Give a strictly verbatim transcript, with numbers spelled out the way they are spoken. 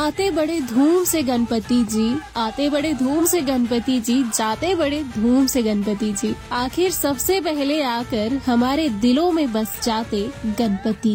आते बड़े धूम से गणपति जी, आते बड़े धूम से गणपति जी, जाते बड़े धूम से गणपति जी। आखिर सबसे पहले आकर हमारे दिलों में बस जाते गणपति